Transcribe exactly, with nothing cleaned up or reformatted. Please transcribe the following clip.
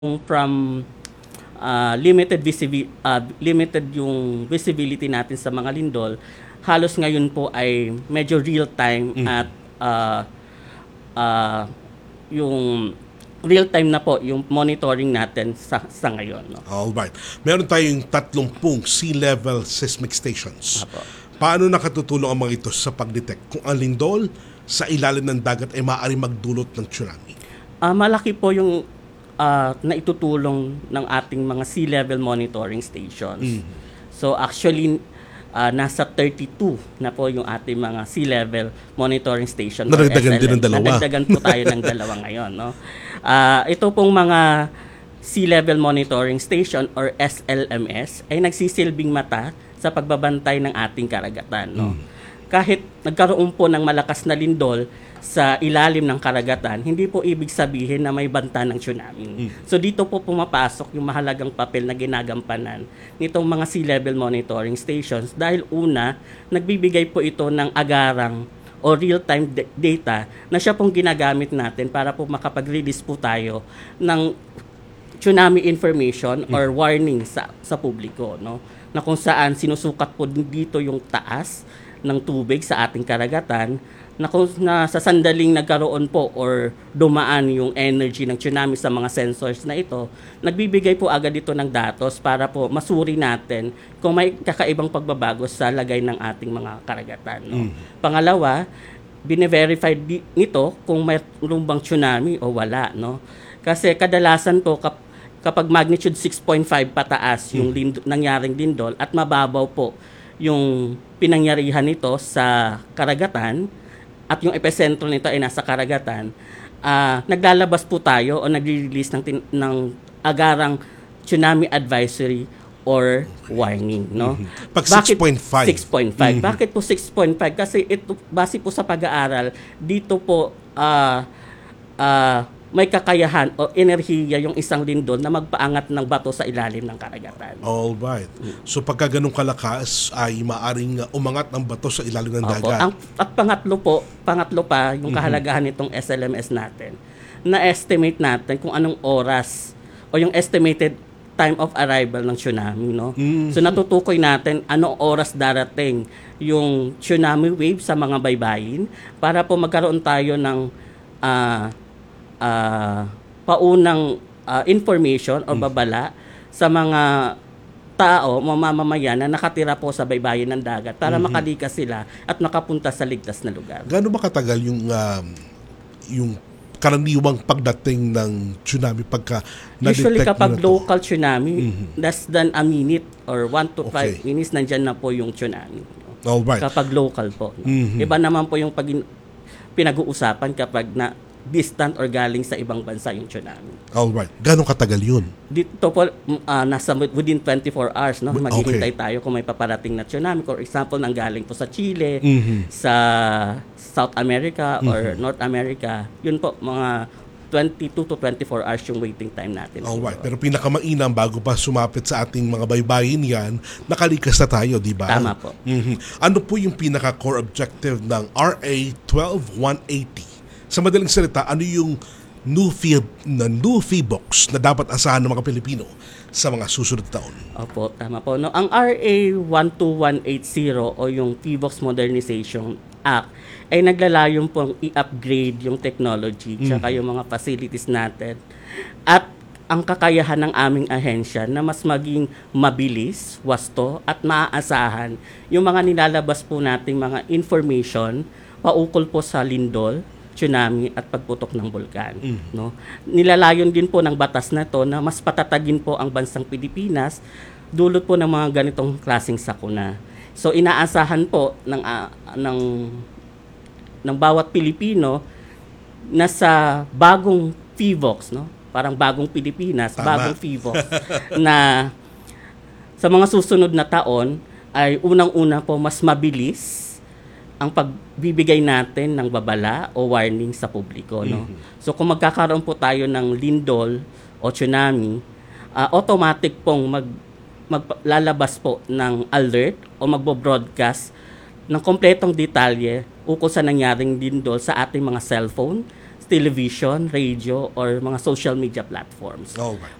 from ah, limited visibi ah, limited yung visibility natin sa mga lindol, halos ngayon po ay medyo real time Mhm. at ah, ah, yung real time na po yung monitoring natin sa sa ngayon, no. Alright. Meron tayong tatlumpung sea level seismic stations. Apo. Paano nakatutulong ang mga ito sa pag-detect kung ang lindol sa ilalim ng dagat ay maaaring magdulot ng tsunami? Ah, malaki po yung ah, naitutulong ng ating mga sea level monitoring stations. Mhm. So actually ah, nasa thirty-two na po yung ating mga sea level monitoring station or Nadagdagan din S L M. ng dalawa. Nadagdagan po tayo ng dalawa ngayon, no. Ah, ito pong mga sea level monitoring station or S L M S ay nagsisilbing mata sa pagbabantay ng ating karagatan, no. Kahit nagkaroon po ng malakas na lindol sa ilalim ng karagatan, hindi po ibig sabihin na may banta ng tsunami. So dito po pumapasok yung mahalagang papel na ginagampanan nitong mga sea level monitoring stations dahil una, nagbibigay po ito ng agarang o real-time de- data na siya pong ginagamit natin para po makapag-release po tayo ng tsunami information or warning sa sa publiko, no, na kung saan sinusukat po dito yung taas ng tubig sa ating karagatan na kung na sa sandaling nagkaroon po or dumaan yung energy ng tsunami sa mga sensors na ito, nagbibigay po agad ito ng datos para po masuri natin kung may kakaibang pagbabago sa lagay ng ating mga karagatan, no. Pangalawa, bine-verify di- nito kung mayroon bang tsunami o wala, no. Kasi kadalasan po kap kapag magnitude six point five pataas yung lind- nangyaring lindol at mababaw po yung pinangyarihan nito sa karagatan at yung epicentro nito ay nasa karagatan, ah, naglalabas po tayo o nagre-release ng, tin- ng agarang tsunami advisory or warning, no? Pag Bakit six point five? six point five? Bakit po six point five? Kasi ito, base po sa pag-aaral, dito po ah, ah, may kakayahan o enerhiya yung isang lindol na magpaangat ng bato sa ilalim ng karagatan. Alright. So pagka ganun kalakas ay maaring uh, umangat ng bato sa ilalim ng Opo. dagat. Ang, at pangatlo po, pangatlo pa yung kahalagahan nitong S L M S natin. Na-estimate natin kung anong oras o yung estimated time of arrival ng tsunami, no? So natutukoy natin anong oras darating yung tsunami wave sa mga baybayin para po magkaroon tayo ng ah, ah, paunang ah, information o babala sa mga tao, mamamayan na nakatira po sa baybayin ng dagat para makalikas sila at makapunta sa ligtas na lugar. Gaano ba katagal yung um, yung karaniwang pagdating ng tsunami pagka Usually na-detect kapag mo na to? local tsunami, less than a minute or one to five Okay. minutes, nandyan na po yung tsunami. Alright. Kapag local po. no? Mhm. Iba naman po yung pag pinag-uusapan kapag na distant or galing sa ibang bansa yung tsunami. Alright. Gaano katagal yun? Dito po, mm, ah, nasa within twenty-four hours, no? Okay. Maghihintay tayo kung may paparating na tsunami. For example, nanggaling po sa Chile, Mhm. sa South America or North America. Yun po, mga twenty-two to twenty-four hours yung waiting time natin. Alright. Pero pinakamainam bago pa sumapit sa ating mga baybayin yan, nakalikas na tayo, di ba? Tama po. Mhm. Ano po yung pinaka-core objective ng R A twelve one eighty? Sa madaling salita, ano yung new fee, na new fee box na dapat asahan ng mga Pilipino sa mga susunod na taon? Opo, tama po. No, ang R A one two one eight zero o yung P V O X Modernization Act ay naglalayong pong i-upgrade yung technology tsaka yung mga facilities natin at ang kakayahan ng aming ahensya na mas maging mabilis, wasto at maaasahan yung mga nilalabas po nating mga information paukol po sa lindol, tsunami at pagputok ng bulkan, no. Nilalayon din po ng batas na to na mas patatagin po ang bansang Pilipinas dulot po ng mga ganitong klaseng sakuna. So inaasahan po ng ah, ng ng bawat Pilipino na sa bagong P V O X, no. Parang bagong Pilipinas, Tama. bagong P V O X na sa mga susunod na taon ay unang-una po mas mabilis ang pagbibigay natin ng babala o warning sa publiko, no. So kung magkakaroon po tayo ng lindol o tsunami, ah, automatic pong mag maglalabas po ng alert o magbo-broadcast ng kompletong detalye ukol sa nangyaring lindol sa ating mga cellphone, television, radio, or mga social media platforms. Alright.